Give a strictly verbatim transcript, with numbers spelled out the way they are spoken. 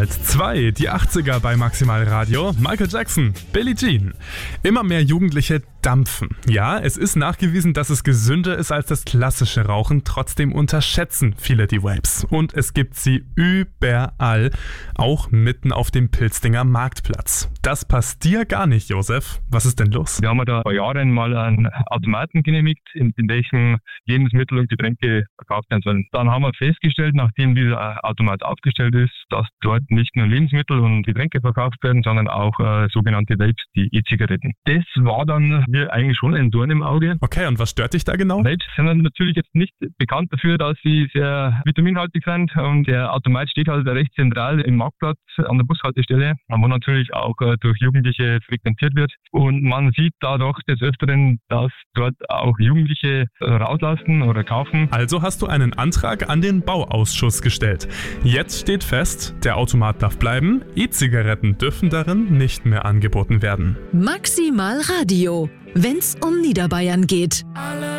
bald. Zwei, die achtziger bei Maximal Radio. Michael Jackson, Billie Jean. Immer mehr Jugendliche dampfen. Ja, es ist nachgewiesen, dass es gesünder ist als das klassische Rauchen. Trotzdem unterschätzen viele die Vapes. Und es gibt sie überall, auch mitten auf dem Pilzdinger Marktplatz. Das passt dir gar nicht, Josef. Was ist denn los? Wir haben da vor Jahren mal einen Automaten genehmigt, in, in welchem Lebensmittel und Getränke verkauft werden sollen. Dann haben wir festgestellt, nachdem dieser Automat aufgestellt ist, dass dort nicht nur Lebensmittel und Getränke verkauft werden, sondern auch äh, sogenannte Vapes, die E-Zigaretten. Das war dann mir eigentlich schon ein Dorn im Auge. Okay, und was stört dich da genau? Vapes sind dann natürlich jetzt nicht bekannt dafür, dass sie sehr vitaminhaltig sind, und der Automat steht halt recht zentral im Marktplatz an der Bushaltestelle, wo natürlich auch äh, durch Jugendliche frequentiert wird, und man sieht dadurch des Öfteren, dass dort auch Jugendliche äh, rauslassen oder kaufen. Also hast du einen Antrag an den Bauausschuss gestellt. Jetzt steht fest, der Automat darf bleiben, E-Zigaretten dürfen darin nicht mehr angeboten werden. Maximal Radio, wenn's um Niederbayern geht.